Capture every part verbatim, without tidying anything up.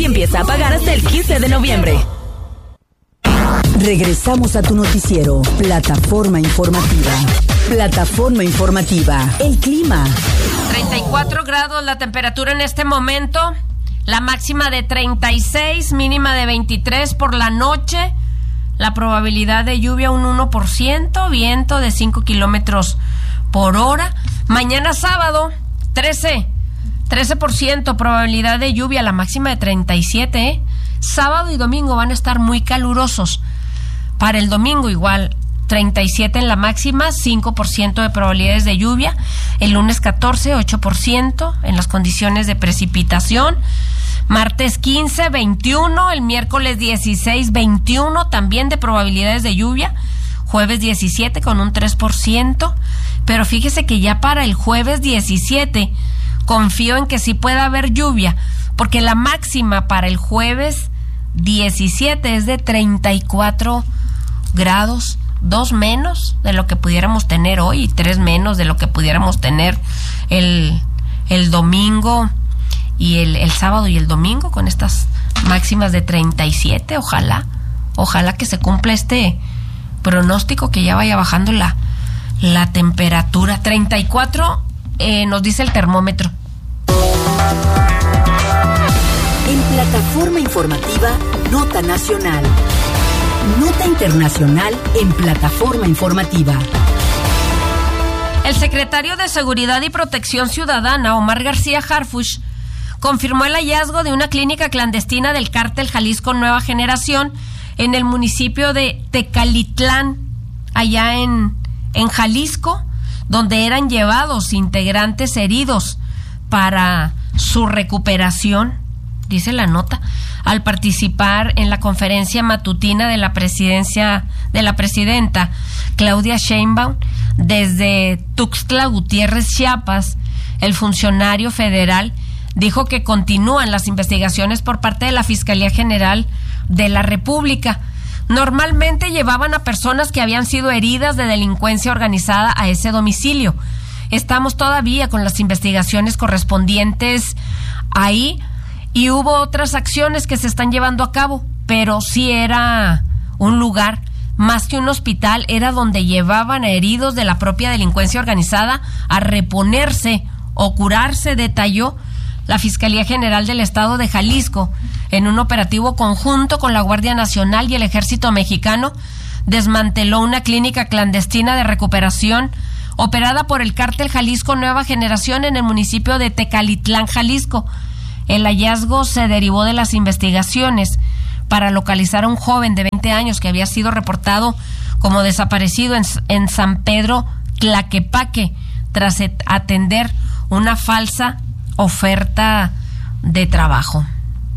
y empieza a pagar hasta el quince de noviembre. Regresamos a tu noticiero, Plataforma Informativa. Plataforma Informativa, el clima. treinta y cuatro grados la temperatura en este momento, la máxima de treinta y seis, mínima de veintitrés por la noche, la probabilidad de lluvia un uno por ciento, viento de cinco kilómetros por hora. Mañana sábado, trece, trece por ciento probabilidad de lluvia, la máxima de treinta y siete, ¿eh? Sábado y domingo van a estar muy calurosos. Para el domingo igual, treinta y siete en la máxima, cinco por ciento de probabilidades de lluvia. El lunes catorce, ocho por ciento en las condiciones de precipitación. Martes quince, veintiuno, el miércoles dieciséis, veintiuno también de probabilidades de lluvia. Jueves diecisiete con un tres por ciento. Pero fíjese que ya para el jueves diecisiete confío en que sí pueda haber lluvia, porque la máxima para el jueves diecisiete es de treinta y cuatro grados, dos menos de lo que pudiéramos tener hoy y tres menos de lo que pudiéramos tener el, el domingo y el, el sábado y el domingo, con estas máximas de treinta y siete. Ojalá, ojalá que se cumpla este pronóstico, que ya vaya bajando la, la temperatura. treinta y cuatro eh, nos dice el termómetro. En Plataforma Informativa, Nota Nacional. Nota Internacional en Plataforma Informativa. El secretario de Seguridad y Protección Ciudadana, Omar García Harfuch, confirmó el hallazgo de una clínica clandestina del cártel Jalisco Nueva Generación en el municipio de Tecalitlán, allá en, en Jalisco, donde eran llevados integrantes heridos para su recuperación. Dice la nota, al participar en la conferencia matutina de la presidencia de la presidenta Claudia Sheinbaum desde Tuxtla Gutiérrez, Chiapas, el funcionario federal dijo que continúan las investigaciones por parte de la Fiscalía General de la República. Normalmente llevaban a personas que habían sido heridas de delincuencia organizada a ese domicilio. Estamos todavía con las investigaciones correspondientes ahí. Y hubo otras acciones que se están llevando a cabo, pero sí era un lugar, más que un hospital, era donde llevaban a heridos de la propia delincuencia organizada a reponerse o curarse, detalló la Fiscalía General del Estado de Jalisco. En un operativo conjunto con la Guardia Nacional y el Ejército Mexicano, desmanteló una clínica clandestina de recuperación operada por el cártel Jalisco Nueva Generación en el municipio de Tecalitlán, Jalisco. El hallazgo se derivó de las investigaciones para localizar a un joven de veinte años que había sido reportado como desaparecido en, en San Pedro Tlaquepaque tras atender una falsa oferta de trabajo.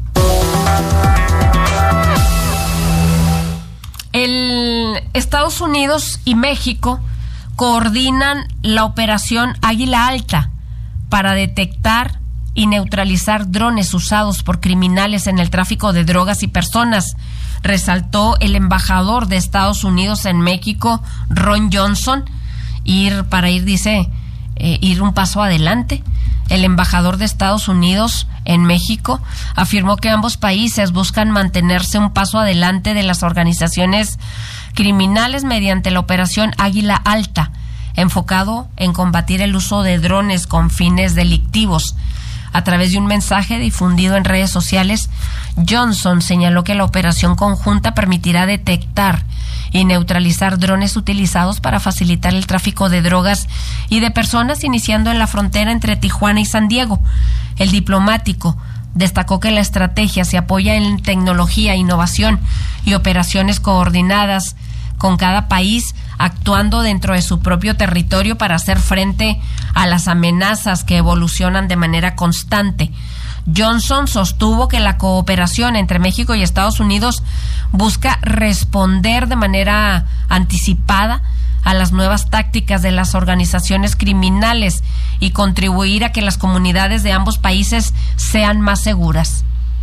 El Estados Unidos y México coordinan la operación Águila Alta para detectar y neutralizar drones usados por criminales en el tráfico de drogas y personas, resaltó el embajador de Estados Unidos en México, Ron Johnson. Ir para ir, dice, eh, ir un paso adelante. El embajador de Estados Unidos en México afirmó que ambos países buscan mantenerse un paso adelante de las organizaciones criminales mediante la operación Águila Alta, enfocado en combatir el uso de drones con fines delictivos. A través de un mensaje difundido en redes sociales, Johnson señaló que la operación conjunta permitirá detectar y neutralizar drones utilizados para facilitar el tráfico de drogas y de personas, iniciando en la frontera entre Tijuana y San Diego. El diplomático destacó que la estrategia se apoya en tecnología, innovación y operaciones coordinadas con cada país actuando dentro de su propio territorio para hacer frente a las amenazas que evolucionan de manera constante. Johnson sostuvo que la cooperación entre México y Estados Unidos busca responder de manera anticipada a las nuevas tácticas de las organizaciones criminales y contribuir a que las comunidades de ambos países sean más seguras.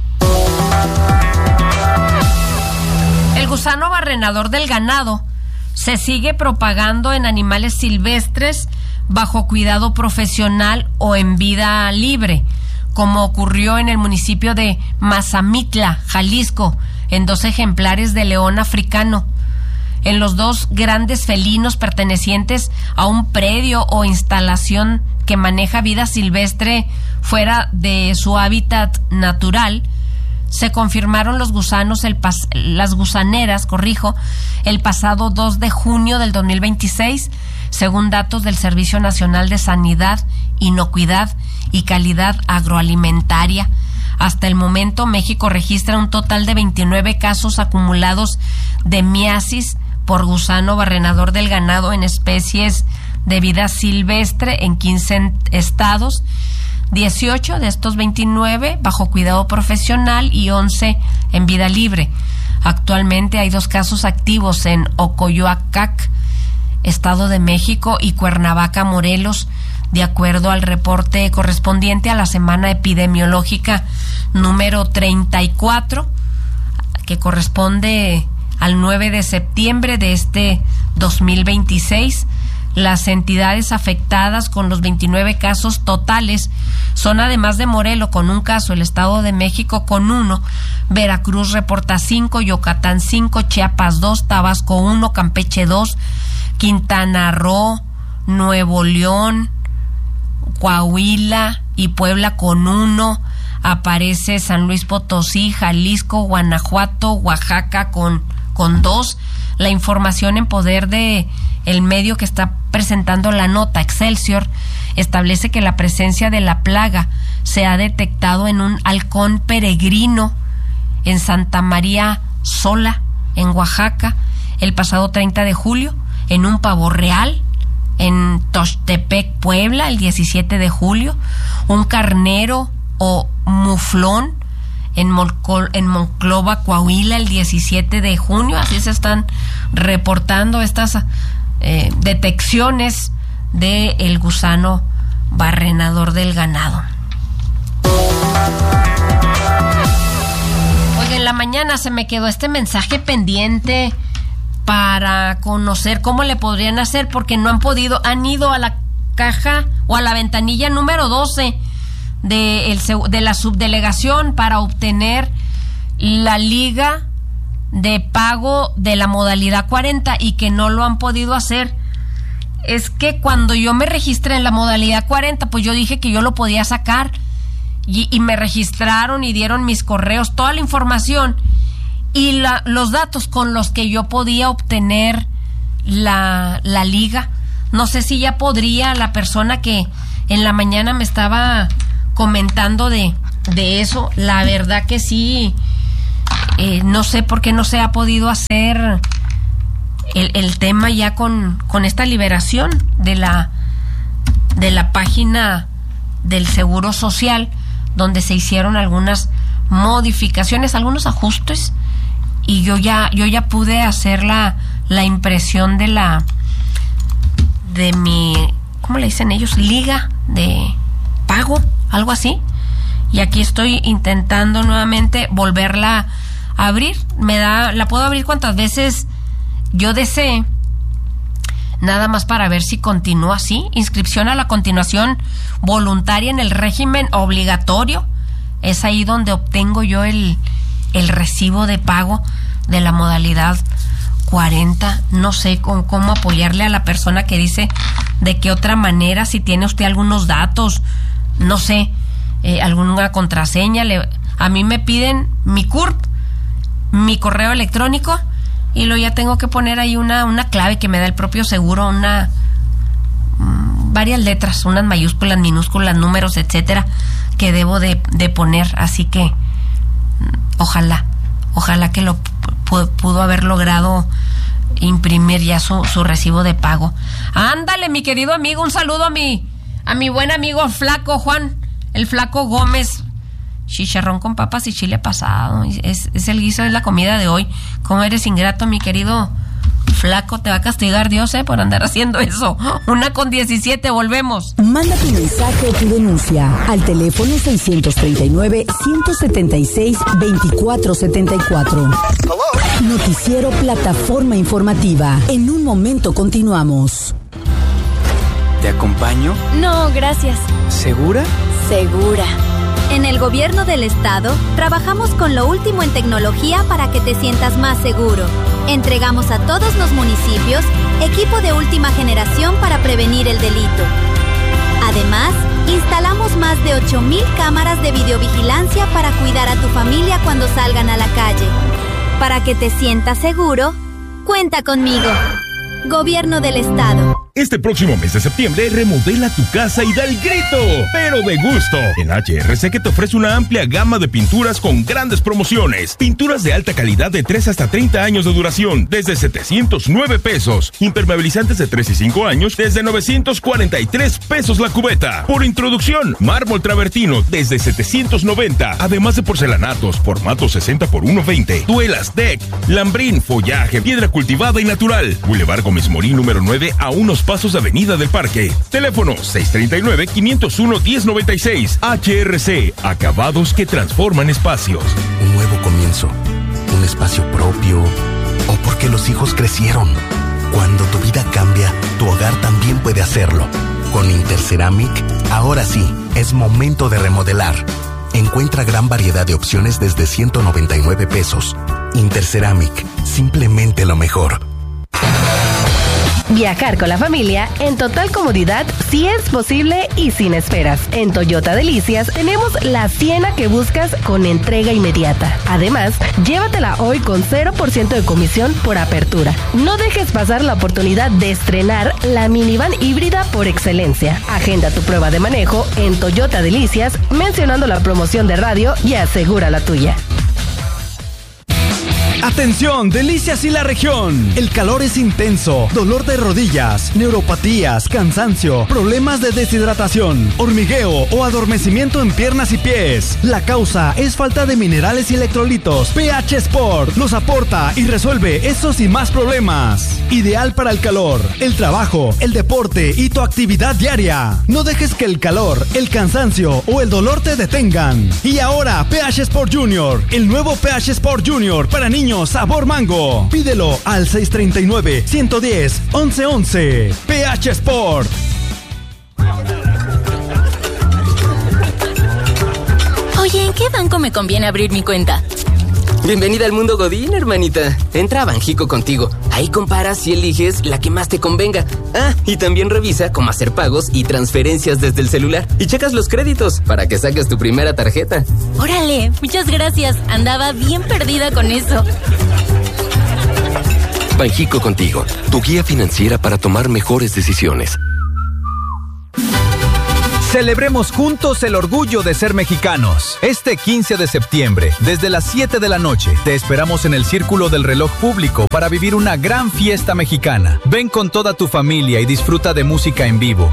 El gusano barrenador del ganado se sigue propagando en animales silvestres bajo cuidado profesional o en vida libre, como ocurrió en el municipio de Mazamitla, Jalisco, en dos ejemplares de león africano. En los dos grandes felinos pertenecientes a un predio o instalación que maneja vida silvestre fuera de su hábitat natural, se confirmaron los gusanos, el pas- las gusaneras, corrijo, el pasado dos de junio del dos mil veintiséis, según datos del Servicio Nacional de Sanidad, Inocuidad y Calidad Agroalimentaria. Hasta el momento, México registra un total de veintinueve casos acumulados de miasis por gusano barrenador del ganado en especies de vida silvestre en quince estados, dieciocho de estos veintinueve bajo cuidado profesional y once en vida libre. Actualmente hay dos casos activos en Ocoyoacac, Estado de México, y Cuernavaca, Morelos, de acuerdo al reporte correspondiente a la semana epidemiológica número treinta y cuatro, que corresponde al nueve de septiembre de este dos mil veintiséis. Las entidades afectadas con los veintinueve casos totales son, además de Morelos con un caso, el Estado de México con uno, Veracruz reporta cinco, Yucatán cinco, Chiapas dos, Tabasco uno, Campeche dos, Quintana Roo, Nuevo León, Coahuila y Puebla con uno. Aparece San Luis Potosí, Jalisco, Guanajuato, Oaxaca con, con dos. La información en poder de el medio que está presentando la nota, Excelsior, establece que la presencia de la plaga se ha detectado en un halcón peregrino en Santa María Sola, en Oaxaca, el pasado treinta de julio, en un pavo real en Toxtepec, Puebla, el diecisiete de julio, un carnero o muflón en, Molcol, en Monclova, Coahuila, el diecisiete de junio. Así se están reportando estas eh, detecciones de el gusano barrenador del ganado. Oye, en la mañana se me quedó este mensaje pendiente para conocer cómo le podrían hacer, porque no han podido, han ido a la caja o a la ventanilla número doce de, el, de la subdelegación para obtener la liga de pago de la modalidad cuarenta y que no lo han podido hacer. Es que cuando yo me registré en la modalidad cuarenta, pues yo dije que yo lo podía sacar y, y me registraron y dieron mis correos, toda la información y la, los datos con los que yo podía obtener la, la liga. No sé si ya podría la persona que en la mañana me estaba comentando de, de eso. La verdad que sí, eh, no sé por qué no se ha podido hacer el, el tema ya con, con esta liberación de la, de la página del Seguro Social, donde se hicieron algunas modificaciones, algunos ajustes, y yo ya yo ya pude hacer la, la impresión de la de mi, ¿cómo le dicen ellos? Liga de pago, algo así. Y aquí estoy intentando nuevamente volverla a abrir. Me da, la puedo abrir cuantas veces yo desee, nada más para ver si continúa así. Inscripción a la continuación voluntaria en el régimen obligatorio. Es ahí donde obtengo yo el el recibo de pago de la modalidad cuarenta. No sé con cómo apoyarle a la persona que dice de qué otra manera, si tiene usted algunos datos, no sé, eh, alguna contraseña. Le, a mí me piden mi C U R P, mi correo electrónico, y luego ya tengo que poner ahí una, una clave que me da el propio seguro, una mmm, varias letras, unas mayúsculas, minúsculas, números, etcétera, que debo de, de poner. Así que Ojalá, ojalá que lo p- pudo haber logrado imprimir ya su, su recibo de pago. Ándale, mi querido amigo, un saludo a mi, a mi buen amigo Flaco Juan, el Flaco Gómez. Chicharrón con papas y chile pasado. Es, es el guiso de la comida de hoy. ¿Cómo eres ingrato, mi querido Flaco? Te va a castigar Dios, ¿eh? Por andar haciendo eso. Una con diecisiete, volvemos. Manda tu mensaje o tu denuncia al teléfono seiscientos treinta y nueve, ciento setenta y seis, veinticuatro setenta y cuatro. Noticiero Plataforma Informativa. En un momento continuamos. ¿Te acompaño? No, gracias. ¿Segura? Segura. En el Gobierno del Estado, trabajamos con lo último en tecnología para que te sientas más seguro. Entregamos a todos los municipios equipo de última generación para prevenir el delito. Además, instalamos más de ocho mil cámaras de videovigilancia para cuidar a tu familia cuando salgan a la calle. Para que te sientas seguro, cuenta conmigo. Gobierno del Estado. Este próximo mes de septiembre, remodela tu casa y da el grito, pero de gusto. En H R C que te ofrece una amplia gama de pinturas con grandes promociones. Pinturas de alta calidad de tres hasta treinta años de duración, desde setecientos nueve pesos. Impermeabilizantes de tres y cinco años, desde novecientos cuarenta y tres pesos la cubeta. Por introducción, mármol travertino, desde setecientos noventa. Además de porcelanatos, formato sesenta por ciento veinte. Duelas, deck, lambrín, follaje, piedra cultivada y natural. Boulevard Gómez Morín número nueve a unos pasos de Avenida del Parque. Teléfono seis tres nueve, cinco cero uno, uno cero nueve seis. H R C, acabados que transforman espacios. Un nuevo comienzo, un espacio propio, o porque los hijos crecieron. Cuando tu vida cambia, tu hogar también puede hacerlo. Con Interceramic, ahora sí, es momento de remodelar. Encuentra gran variedad de opciones desde ciento noventa y nueve pesos. Interceramic, simplemente lo mejor. Viajar con la familia en total comodidad si es posible y sin esperas. En Toyota Delicias tenemos la Siena que buscas con entrega inmediata. Además, llévatela hoy con cero por ciento de comisión por apertura. No dejes pasar la oportunidad de estrenar la minivan híbrida por excelencia. Agenda tu prueba de manejo en Toyota Delicias mencionando la promoción de radio y asegura la tuya. Atención, Delicias y la región. El calor es intenso, dolor de rodillas, neuropatías, cansancio, problemas de deshidratación, hormigueo o adormecimiento en piernas y pies. La causa es falta de minerales y electrolitos. pH Sport los aporta y resuelve esos y más problemas. Ideal para el calor, el trabajo, el deporte y tu actividad diaria. No dejes que el calor, el cansancio o el dolor te detengan. Y ahora, pH Sport Junior, el nuevo pH Sport Junior para niños sabor mango. Pídelo al seis tres nueve, uno uno cero, once once. pH Sport. Oye, ¿en qué banco me conviene abrir mi cuenta? Bienvenida al mundo Godín, hermanita. Entra a Banjico Contigo. Ahí comparas y eliges la que más te convenga. Ah, y también revisa cómo hacer pagos y transferencias desde el celular. Y checas los créditos para que saques tu primera tarjeta. Órale, muchas gracias. Andaba bien perdida con eso. Banjico Contigo, tu guía financiera para tomar mejores decisiones. Celebremos juntos el orgullo de ser mexicanos. Este quince de septiembre, desde las siete de la noche, te esperamos en el Círculo del Reloj Público para vivir una gran fiesta mexicana. Ven con toda tu familia y disfruta de música en vivo,